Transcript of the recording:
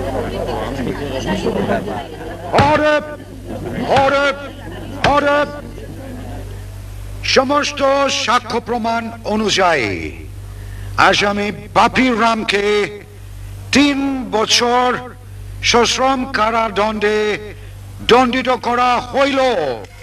Order! Order! Order! সমস্ত সাক্ষ্য প্রমাণ অনুযায়ী আসামি বাপির রামকে 3 বছর সশ্রম কারাদণ্ডে দণ্ডিত করা হইল।